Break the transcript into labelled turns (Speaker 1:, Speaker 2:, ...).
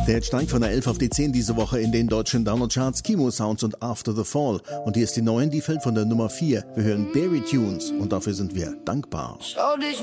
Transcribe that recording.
Speaker 1: Der Hit steigt von der 11 auf die 10 diese Woche in den deutschen Download-Charts. Kimo Sounds und After the Fall. Und hier ist die 9, die fällt von der Nummer 4. Wir hören Berry Tunes und dafür sind wir dankbar.
Speaker 2: Schau dich